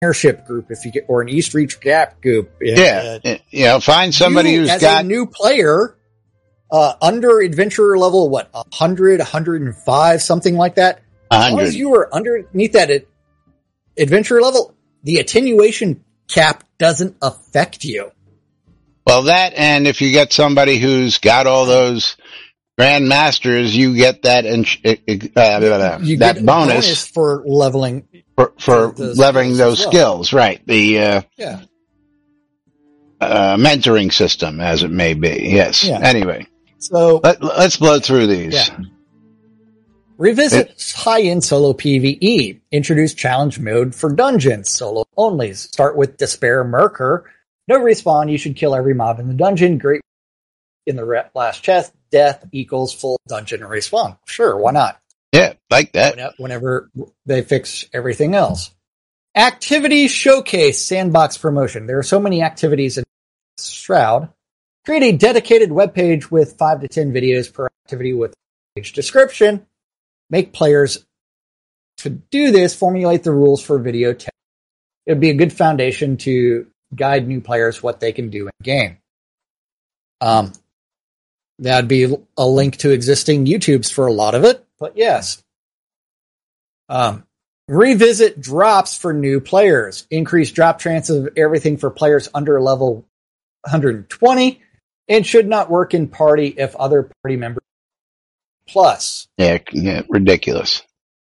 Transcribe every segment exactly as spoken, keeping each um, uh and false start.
airship group if you get, or an East Reach Gap group. Yeah. Uh, you know, find somebody you, who's as got a new player, uh, under adventurer level, what, one hundred, one hundred five, something like that. one hundred. As long as you were underneath that ad- adventurer level, the attenuation cap doesn't affect you. Well, that, and if you get somebody who's got all those Grand Masters, you get that and uh, you that get bonus, bonus for leveling for, for leveling those well. skills, right? The uh, yeah. uh, mentoring system, as it may be. Yes. Yeah. Anyway, so Let, let's blow through these. Yeah. Revisit it, high-end solo PvE. Introduce challenge mode for dungeons. Solo only. Start with Despair Merker. No respawn. You should kill every mob in the dungeon. Great in the last chest. Death equals full dungeon respawn. Sure, why not? Yeah, like that. Whenever they fix everything else. Activity Showcase Sandbox Promotion. There are so many activities in Shroud. Create a dedicated webpage with five to ten videos per activity with page description. Make players to do this, formulate the rules for video test. It would be a good foundation to guide new players what they can do in game. Um, that'd be a link to existing YouTubes for a lot of it, but yes. Um, revisit drops for new players. Increase drop chances of everything for players under level one hundred twenty. It should not work in party if other party members plus. Yeah, yeah, ridiculous.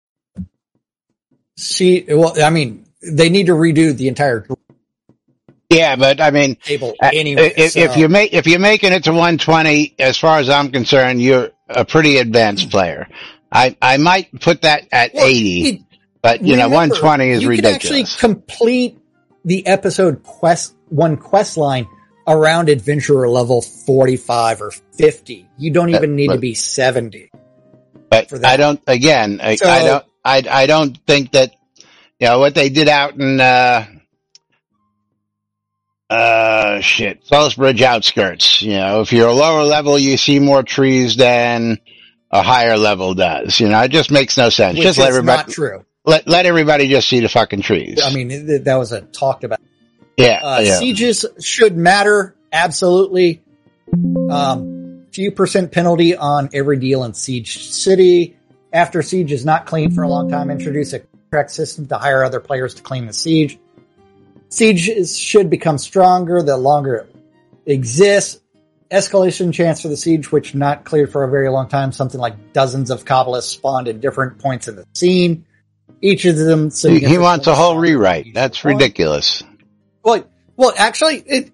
See, well, I mean, they need to redo the entire Yeah, but I mean, table anyway. If, so. if you make if you're making it to one twenty, as far as I'm concerned, you're a pretty advanced player. I I might put that at well, eighty, it, but you remember, know, one twenty is you ridiculous. You can actually complete the episode quest one quest line around adventurer level forty-five or fifty. You don't even need but, to be seventy. But I don't. Again, I, so, I don't. I I don't think that you know what they did out in. Uh, Uh, shit. Salisbury outskirts. You know, if you're a lower level, you see more trees than a higher level does. You know, it just makes no sense. Which just is let everybody, not true. Let, let everybody just see the fucking trees. I mean, that was a talked about. Yeah, uh, yeah. Sieges should matter. Absolutely. Um, few percent penalty on every deal in Siege City. After Siege is not clean for a long time, introduce a contract system to hire other players to clean the Siege. Siege is, should become stronger the longer it exists. Escalation chance for the Siege, which not cleared for a very long time. Something like dozens of Kabbalists spawned at different points in the scene. Each of them. He wants a whole rewrite. That's ridiculous. Well, well, actually, it,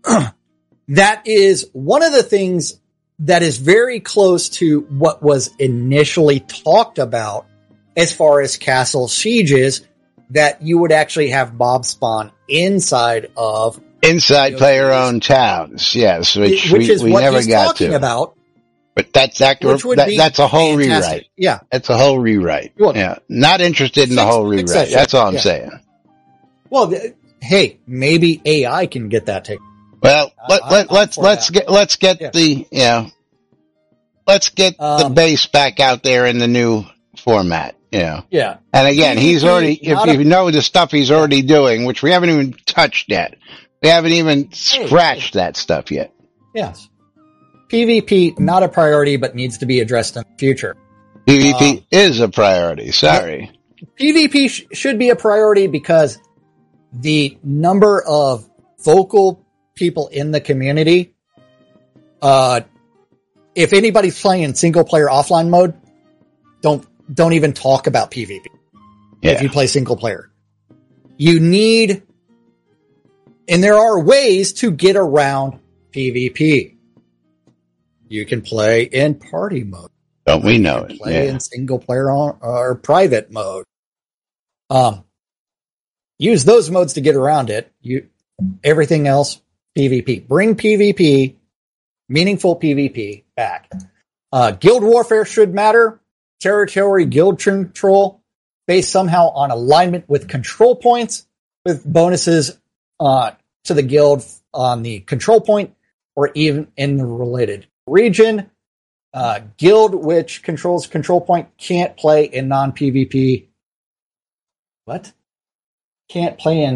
that is one of the things that is very close to what was initially talked about as far as castle sieges. That you would actually have mob spawn inside of inside you know, player-owned towns, yes, which, which we, is we what never he's got talking to. About. But that's that, that that's a whole fantastic. rewrite. Yeah, that's a whole rewrite. Well, yeah, not interested in the whole rewrite. That that's all I'm yeah. saying. Well, th- hey, maybe A I can get that taken. Well, let, I, let, let's let's that. get let's get yeah. the you know let's get um, the base back out there in the new format. Yeah. Yeah. And again, he's already, if you know the stuff he's already doing, which we haven't even touched yet, we haven't even scratched that stuff yet. Yes. PvP, not a priority, but needs to be addressed in the future. PvP um, is a priority. Sorry. PvP sh- should be a priority because the number of vocal people in the community, uh, if anybody's playing single player offline mode, don't, Don't even talk about PvP yeah. if you play single player. You need, and there are ways to get around PvP. You can play in party mode. Don't we know it? Play yeah. in single player on, or private mode. Um, use those modes to get around it. You, everything else, PvP. Bring PvP, meaningful PvP back. Uh, guild warfare should matter. Territory guild control based somehow on alignment with control points with bonuses uh, to the guild on the control point or even in the related region. Uh, guild which controls control point can't play in non-PvP. What? can't play in